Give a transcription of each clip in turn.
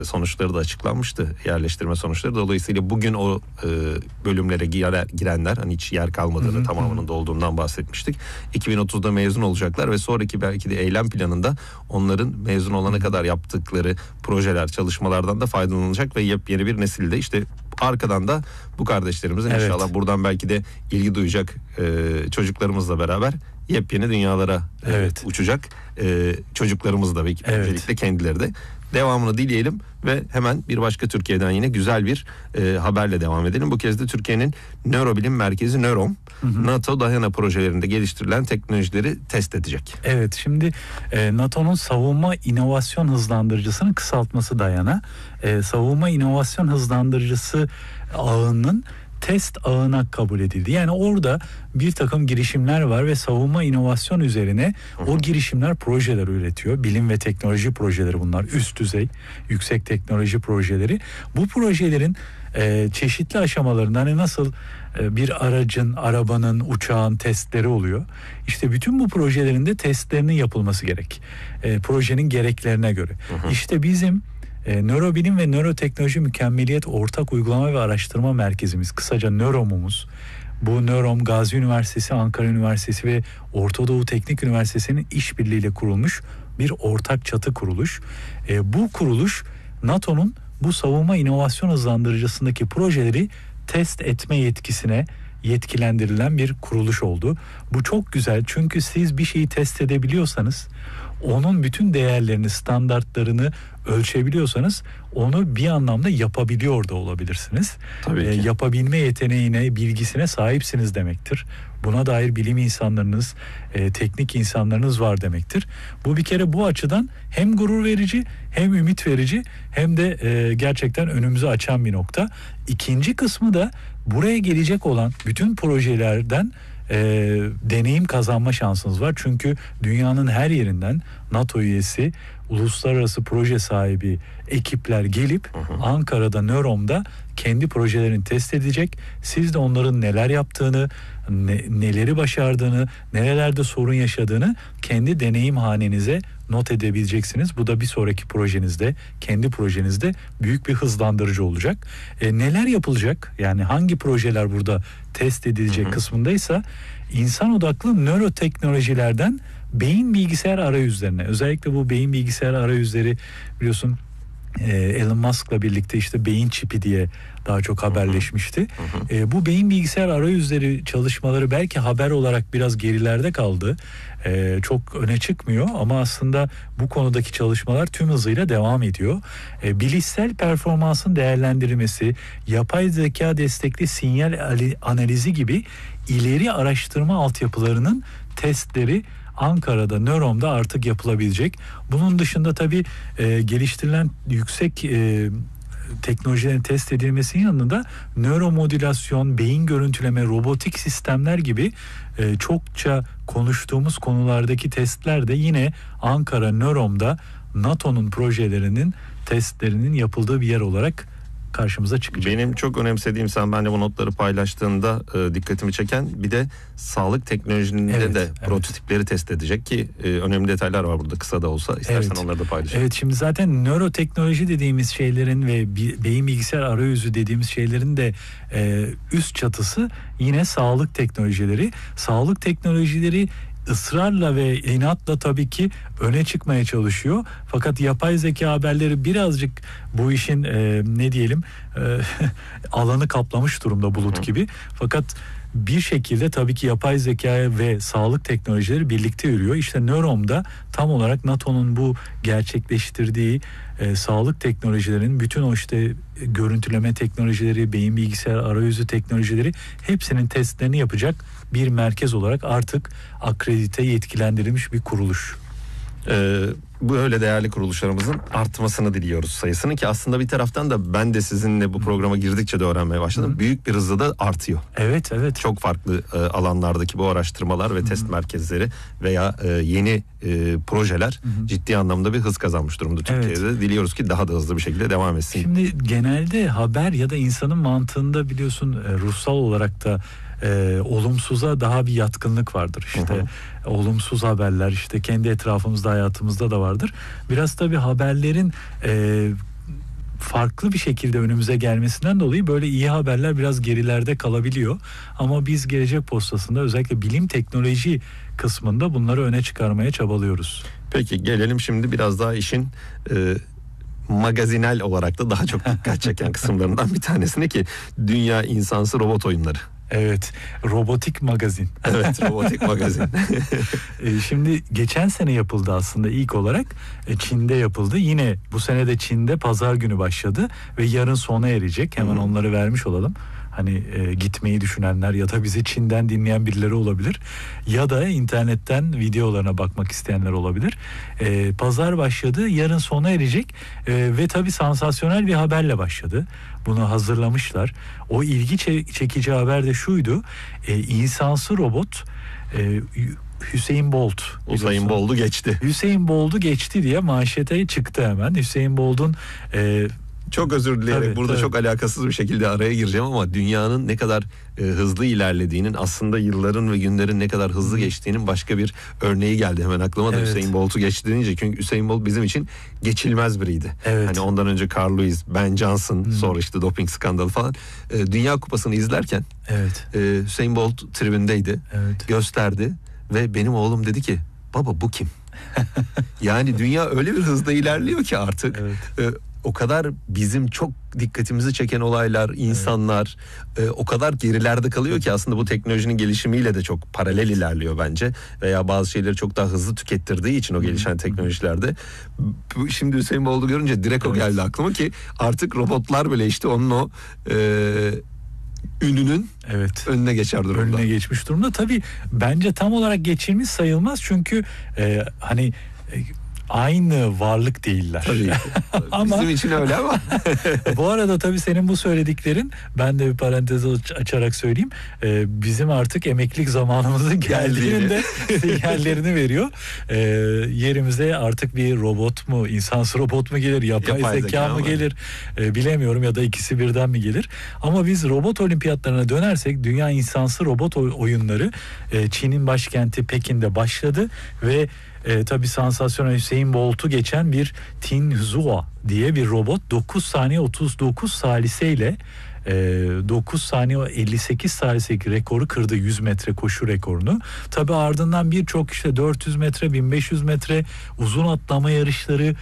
sonuçları da açıklanmıştı, yerleştirme sonuçları. Dolayısıyla bugün o bölümlere girenler, hani hiç yer kalmadığını, tamamının dolduğundan bahsetmiştik. 2030'da mezun olacaklar ve sonraki belki de eylem planında onların mezun olana kadar yaptıkları projeler, çalışmalardan da faydalanılacak ve yepyeni bir nesilde işte arkadan da bu kardeşlerimizin inşallah buradan belki de ilgi duyacak çocuklarımızla beraber yepyeni dünyalara uçacak çocuklarımız da öncelikle kendileri de. Devamını dileyelim ve hemen bir başka Türkiye'den yine güzel bir haberle devam edelim. Bu kez de Türkiye'nin nörobilim merkezi Nörom, NATO Dahana projelerinde geliştirilen teknolojileri test edecek. Evet, şimdi NATO'nun savunma inovasyon hızlandırıcısının kısaltması Dahana. Savunma inovasyon hızlandırıcısı ağının test ağına kabul edildi. Yani orada bir takım girişimler var ve savunma inovasyon üzerine o girişimler projeler üretiyor. Bilim ve teknoloji projeleri bunlar. Üst düzey, yüksek teknoloji projeleri. Bu projelerin çeşitli aşamalarında, hani nasıl bir aracın, arabanın, uçağın testleri oluyor. İşte bütün bu projelerin de testlerinin yapılması gerek. Projenin gereklerine göre. İşte bizim Nörobilim ve Nöroteknoloji Mükemmeliyet Ortak Uygulama ve Araştırma Merkezimiz, kısaca Nörom'umuz. Bu Nörom, Gazi Üniversitesi, Ankara Üniversitesi ve Orta Doğu Teknik Üniversitesi'nin işbirliğiyle kurulmuş bir ortak çatı kuruluş. Bu kuruluş NATO'nun bu savunma inovasyon hızlandırıcısındaki projeleri test etme yetkisine yetkilendirilen bir kuruluş oldu. Bu çok güzel, çünkü siz bir şeyi test edebiliyorsanız, onun bütün değerlerini, standartlarını ölçebiliyorsanız onu bir anlamda yapabiliyor da olabilirsiniz. Yapabilme yeteneğine, bilgisine sahipsiniz demektir. Buna dair bilim insanlarınız, teknik insanlarınız var demektir. Bu bir kere bu açıdan hem gurur verici, hem ümit verici, hem de gerçekten önümüzü açan bir nokta. İkinci kısmı da buraya gelecek olan bütün projelerden deneyim kazanma şansınız var. Çünkü dünyanın her yerinden NATO üyesi, uluslararası proje sahibi ekipler gelip Ankara'da, Nörom'da kendi projelerini test edecek. Siz de onların neler yaptığını, neleri başardığını, nerelerde sorun yaşadığını kendi deneyim hanenize not edebileceksiniz. Bu da bir sonraki projenizde, kendi projenizde büyük bir hızlandırıcı olacak. Neler yapılacak? Yani hangi projeler burada test edilecek kısmındaysa insan odaklı nöroteknolojilerden beyin bilgisayar arayüzlerine, özellikle bu beyin bilgisayar arayüzleri biliyorsun Elon Musk'la birlikte işte beyin çipi diye daha çok haberleşmişti. Bu beyin bilgisayar arayüzleri çalışmaları belki haber olarak biraz gerilerde kaldı. Çok öne çıkmıyor ama aslında bu konudaki çalışmalar tüm hızıyla devam ediyor. Bilişsel performansın değerlendirilmesi, yapay zeka destekli sinyal analizi gibi ileri araştırma altyapılarının testleri Ankara'da, Nörom'da artık yapılabilecek. Bunun dışında tabii geliştirilen yüksek teknolojilerin test edilmesinin yanında nöromodülasyon, beyin görüntüleme, robotik sistemler gibi çokça konuştuğumuz konulardaki testler de yine Ankara, Nörom'da NATO'nun projelerinin testlerinin yapıldığı bir yer olarak karşımıza çıkacak. Benim çok önemsediğim, sen benimle bu notları paylaştığında dikkatimi çeken bir de sağlık teknolojilerinde de prototipleri test edecek ki önemli detaylar var burada, kısa da olsa istersen onları da paylaşalım. Evet, şimdi zaten nöroteknoloji dediğimiz şeylerin ve beyin bilgisayar arayüzü dediğimiz şeylerin de üst çatısı yine sağlık teknolojileri. Sağlık teknolojileri ısrarla ve inatla tabii ki öne çıkmaya çalışıyor. Fakat yapay zeka haberleri birazcık bu işin alanı kaplamış durumda, bulut gibi. Fakat bir şekilde tabii ki yapay zeka ve sağlık teknolojileri birlikte yürüyor. İşte Nörom'da tam olarak NATO'nun bu gerçekleştirdiği sağlık teknolojilerinin bütün o işte görüntüleme teknolojileri, beyin bilgisayar arayüzü teknolojileri hepsinin testlerini yapacak bir merkez olarak artık akredite, yetkilendirilmiş bir kuruluş. Bu öyle değerli kuruluşlarımızın artmasını diliyoruz sayısını, ki aslında bir taraftan da ben de sizinle bu programa girdikçe de öğrenmeye başladım. Büyük bir hızla da artıyor. Evet. Çok farklı alanlardaki bu araştırmalar ve test merkezleri veya yeni projeler ciddi anlamda bir hız kazanmış durumda Türkiye'de. Diliyoruz ki daha da hızlı bir şekilde devam etsin. Şimdi genelde haber ya da insanın mantığında biliyorsun ruhsal olarak da olumsuza daha bir yatkınlık vardır. İşte olumsuz haberler işte kendi etrafımızda, hayatımızda da vardır. Biraz tabii haberlerin farklı bir şekilde önümüze gelmesinden dolayı böyle iyi haberler biraz gerilerde kalabiliyor. Ama biz Gelecek Postası'nda özellikle bilim teknoloji kısmında bunları öne çıkarmaya çabalıyoruz. Peki gelelim şimdi biraz daha işin magazinel olarak da daha çok dikkat çeken kısımlarından bir tanesine, ki dünya insansı robot oyunları. Evet, robotik magazin. Evet, robotik magazin. Şimdi geçen sene yapıldı aslında ilk olarak. Çin'de yapıldı. Yine bu sene de Çin'de pazar günü başladı ve yarın sona erecek. Hemen onları vermiş olalım. Hani gitmeyi düşünenler ya da bizi Çin'den dinleyen birileri olabilir. Ya da internetten videolarına bakmak isteyenler olabilir. Pazar başladı, yarın sona erecek ve tabii sansasyonel bir haberle başladı. Bunu hazırlamışlar. O ilgi çekici haber de şuydu. İnsansı robot Hüseyin Bolt. Usain Bolt'u geçti. Hüseyin Bolt'u geçti diye manşete çıktı hemen. Hüseyin Bolt'un çok özür dileyerek burada çok alakasız bir şekilde araya gireceğim ama dünyanın ne kadar hızlı ilerlediğinin, aslında yılların ve günlerin ne kadar hızlı geçtiğinin başka bir örneği geldi hemen aklıma da. Evet. Hüseyin Bolt'u geçti denince, çünkü Hüseyin Bolt bizim için geçilmez biriydi. Evet. Hani ondan önce Carl Lewis, Ben Johnson, sonra işte doping skandalı falan. Dünya Kupası'nı izlerken Hüseyin Bolt tribündeydi. Evet. Gösterdi ve benim oğlum dedi ki, baba bu kim? Yani dünya öyle bir hızda ilerliyor ki artık. Evet. O kadar bizim çok dikkatimizi çeken olaylar, insanlar o kadar gerilerde kalıyor ki aslında bu teknolojinin gelişimiyle de çok paralel ilerliyor bence. Veya bazı şeyleri çok daha hızlı tükettirdiği için o gelişen teknolojilerde. Şimdi Hüseyin Bolt'u görünce direkt o geldi aklıma, ki artık robotlar bile işte onun o ününün önüne geçer durumda. Önüne geçmiş durumda. Tabii bence tam olarak geçilmiş sayılmaz çünkü hani aynı varlık değiller. Tabii. Ama bizim için öyle ama. bu arada tabii senin bu söylediklerin, ben de bir parantez açarak söyleyeyim, bizim artık emeklilik zamanımızın geldiğinde sinyallerini veriyor. Yerimize artık bir robot mu, insansı robot mu gelir, yapay zeka mı gelir bilemiyorum, ya da ikisi birden mi gelir. Ama biz robot olimpiyatlarına dönersek, dünya insansı robot oyunları Çin'in başkenti Pekin'de başladı ve tabii sansasyonel Hüseyin Bolt'u geçen bir Tinhua diye bir robot 9 saniye 39 saliseyle 9 saniye 58 saliselik rekoru kırdı, 100 metre koşu rekorunu. Tabii ardından birçok işte 400 metre, 1500 metre uzun atlama yarışları,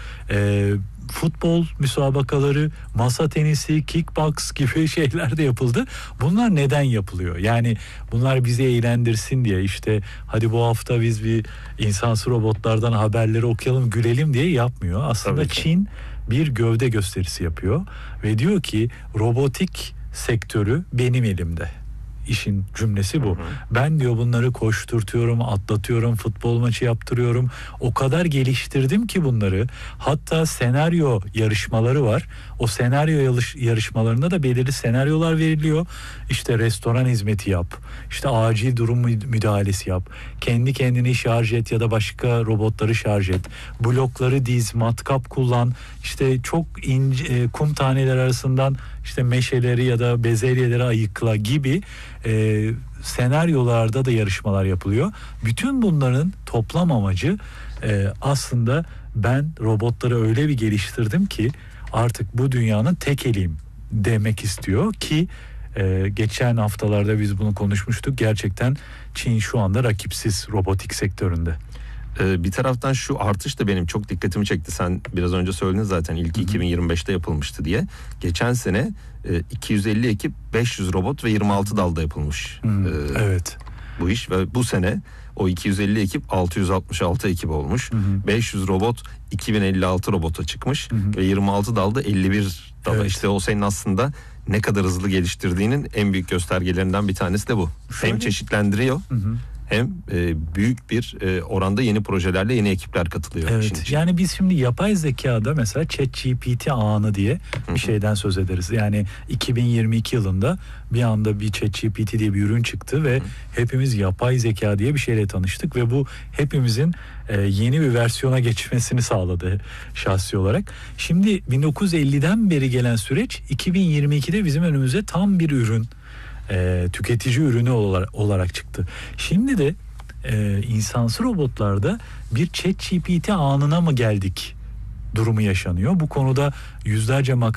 futbol müsabakaları, masa tenisi, kickbox gibi şeyler de yapıldı. Bunlar neden yapılıyor? Yani bunlar bizi eğlendirsin diye, işte hadi bu hafta biz bir insansı robotlardan haberleri okuyalım, gülelim diye yapmıyor. Aslında Çin bir gövde gösterisi yapıyor ve diyor ki robotik sektörü benim elimde. İşin cümlesi bu. Ben diyor bunları koşturtuyorum, atlatıyorum, futbol maçı yaptırıyorum. O kadar geliştirdim ki bunları. Hatta senaryo yarışmaları var. O senaryo yarışmalarında da belirli senaryolar veriliyor. İşte restoran hizmeti yap, işte acil durum müdahalesi yap, kendi kendini şarj et ya da başka robotları şarj et, blokları diz, matkap kullan, işte çok ince kum taneleri arasından işte meşeleri ya da bezelyeleri ayıkla gibi senaryolarda da yarışmalar yapılıyor. Bütün bunların toplam amacı aslında ben robotları öyle bir geliştirdim ki artık bu dünyanın tek eliyim demek istiyor ki geçen haftalarda biz bunu konuşmuştuk. Gerçekten Çin şu anda rakipsiz robotik sektöründe. Bir taraftan şu artış da benim çok dikkatimi çekti. Sen biraz önce söyledin zaten, ilki 2025'te yapılmıştı diye. Geçen sene 250 ekip, 500 robot ve 26 dalda yapılmış. Evet. Bu iş ve bu sene o 250 ekip 666 ekip olmuş. 500 robot 2056 robota çıkmış ve 26 dalda 51 dala. Evet. İşte o senin aslında ne kadar hızlı geliştirdiğinin en büyük göstergelerinden bir tanesi de bu. Hem çeşitlendiriyor. Hem büyük bir oranda yeni projelerle yeni ekipler katılıyor. Evet. Yani biz şimdi yapay zekada mesela ChatGPT ağını diye bir şeyden söz ederiz. Yani 2022 yılında bir anda bir ChatGPT diye bir ürün çıktı ve hepimiz yapay zeka diye bir şeyle tanıştık ve bu hepimizin yeni bir versiyona geçmesini sağladı şahsi olarak. Şimdi 1950'den beri gelen süreç 2022'de bizim önümüze tam bir ürün, tüketici ürünü olarak çıktı. Şimdi de insansı robotlarda bir ChatGPT anına mı geldik durumu yaşanıyor. Bu konuda yüzlerce makale